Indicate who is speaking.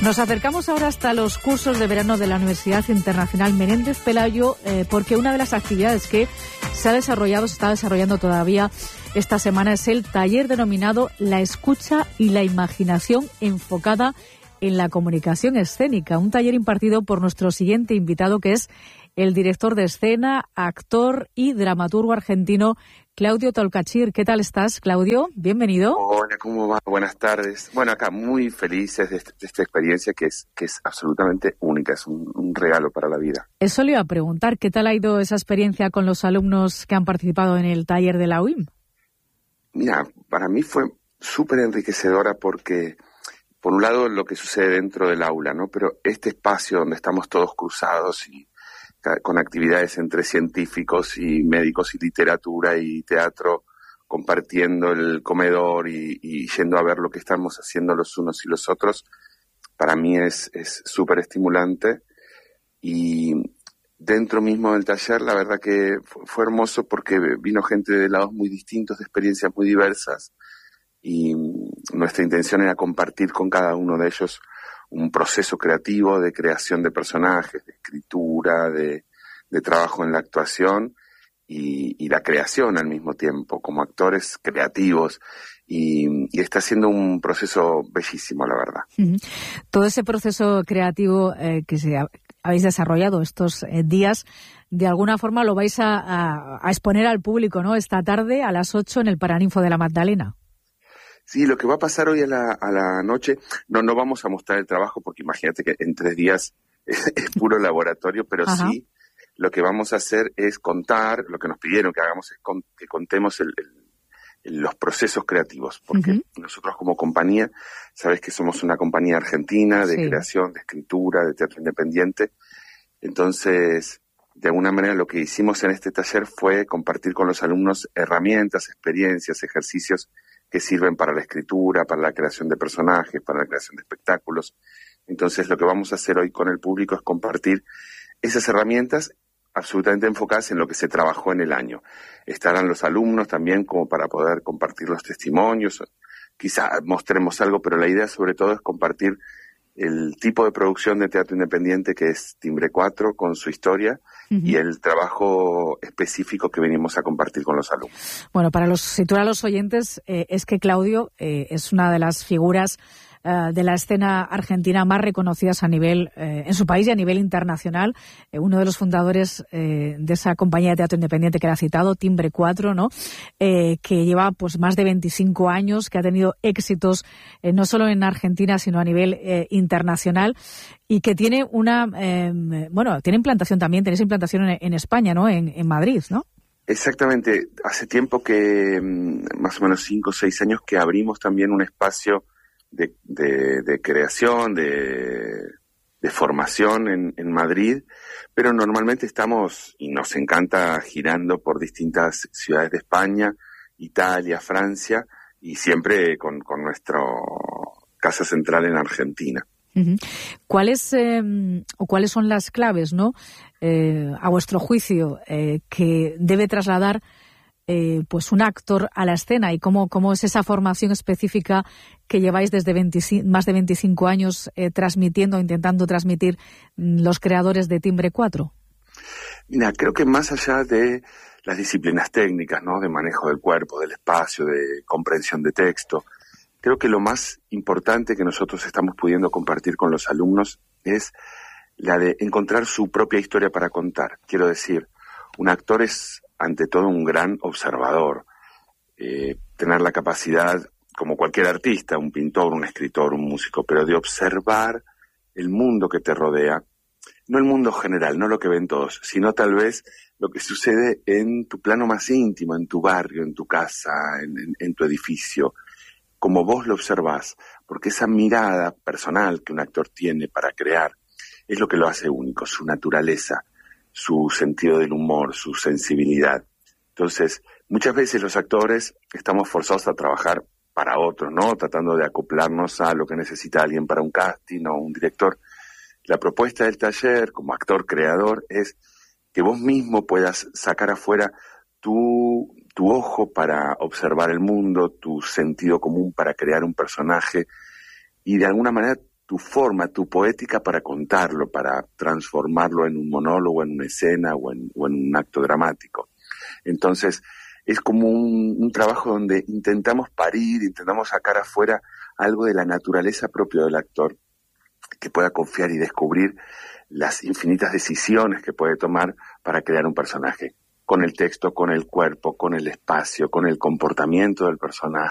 Speaker 1: Nos acercamos ahora hasta los cursos de verano de la Universidad Internacional Menéndez Pelayo, porque una de las actividades que se está desarrollando todavía esta semana es el taller denominado La escucha y la imaginación enfocada en la comunicación escénica, un taller impartido por nuestro siguiente invitado, que es el director de escena, actor y dramaturgo argentino Claudio Tolcachir. ¿Qué tal estás, Claudio? Bienvenido.
Speaker 2: Hola, ¿cómo va? Buenas tardes. Bueno, acá muy felices de esta experiencia que es absolutamente única, es un regalo para la vida.
Speaker 1: Eso le iba a preguntar, ¿qué tal ha ido esa experiencia con los alumnos que han participado en el taller de la UIM?
Speaker 2: Mira, para mí fue súper enriquecedora porque, por un lado, lo que sucede dentro del aula, ¿no? Pero este espacio donde estamos todos cruzados y con actividades entre científicos y médicos y literatura y teatro, compartiendo el comedor y yendo a ver lo que estamos haciendo los unos y los otros, para mí es súper estimulante. Y dentro mismo del taller, la verdad que fue hermoso porque vino gente de lados muy distintos, de experiencias muy diversas, y nuestra intención era compartir con cada uno de ellos un proceso creativo de creación de personajes, de escritura, de trabajo en la actuación y la creación al mismo tiempo, como actores creativos, y está siendo un proceso bellísimo, la verdad.
Speaker 1: Uh-huh. Todo ese proceso creativo que habéis desarrollado estos días, de alguna forma lo vais a exponer al público, ¿no? Esta tarde a las 8 en el Paraninfo de la Magdalena.
Speaker 2: Sí, lo que va a pasar hoy a la noche, no vamos a mostrar el trabajo porque imagínate que en 3 días es puro laboratorio, pero Ajá. Sí, lo que vamos a hacer es contar, lo que nos pidieron que hagamos es que contemos los procesos creativos, porque nosotros como compañía, sabes que somos una compañía argentina de creación, de escritura, de teatro independiente, entonces de alguna manera lo que hicimos en este taller fue compartir con los alumnos herramientas, experiencias, ejercicios que sirven para la escritura, para la creación de personajes, para la creación de espectáculos. Entonces lo que vamos a hacer hoy con el público es compartir esas herramientas absolutamente enfocadas en lo que se trabajó en el año. Estarán los alumnos también como para poder compartir los testimonios, quizá mostremos algo, pero la idea sobre todo es compartir el tipo de producción de teatro independiente que es Timbre 4 con su historia y el trabajo específico que venimos a compartir con los alumnos.
Speaker 1: Bueno, para situar a los oyentes, es que Claudio es una de las figuras de la escena argentina más reconocidas a nivel en su país y a nivel internacional, uno de los fundadores de esa compañía de teatro independiente que era citado, Timbre 4, ¿no? Que lleva pues más de 25 años, que ha tenido éxitos no solo en Argentina sino a nivel internacional, y que tiene tiene implantación también, tenéis implantación en España, ¿no? En Madrid, ¿no?
Speaker 2: Exactamente, hace tiempo que, más o menos 5 o 6 años, que abrimos también un espacio de creación, de formación en Madrid, pero normalmente estamos, y nos encanta, girando por distintas ciudades de España, Italia, Francia, y siempre con nuestra casa central en Argentina.
Speaker 1: Uh-huh. ¿Cuáles son las claves, ¿no? A vuestro juicio, que debe trasladar pues un actor a la escena, y cómo es esa formación específica que lleváis desde más de 25 años intentando transmitir los creadores de Timbre 4?
Speaker 2: Mira, creo que más allá de las disciplinas técnicas, ¿no? De manejo del cuerpo, del espacio, de comprensión de texto, creo que lo más importante que nosotros estamos pudiendo compartir con los alumnos es la de encontrar su propia historia para contar. Quiero decir, un actor es ante todo un gran observador, tener la capacidad, como cualquier artista, un pintor, un escritor, un músico, pero de observar el mundo que te rodea, no el mundo general, no lo que ven todos, sino tal vez lo que sucede en tu plano más íntimo, en tu barrio, en tu casa, en tu edificio, como vos lo observás, porque esa mirada personal que un actor tiene para crear es lo que lo hace único, su naturaleza, su sentido del humor, su sensibilidad. Entonces, muchas veces los actores estamos forzados a trabajar para otros, ¿no? Tratando de acoplarnos a lo que necesita alguien para un casting o un director. La propuesta del taller, como actor creador, es que vos mismo puedas sacar afuera tu ojo para observar el mundo, tu sentido común para crear un personaje, y de alguna manera tu forma, tu poética para contarlo, para transformarlo en un monólogo, en una escena o en un acto dramático. Entonces, es como un trabajo donde intentamos parir, intentamos sacar afuera algo de la naturaleza propia del actor, que pueda confiar y descubrir las infinitas decisiones que puede tomar para crear un personaje, con el texto, con el cuerpo, con el espacio, con el comportamiento del personaje.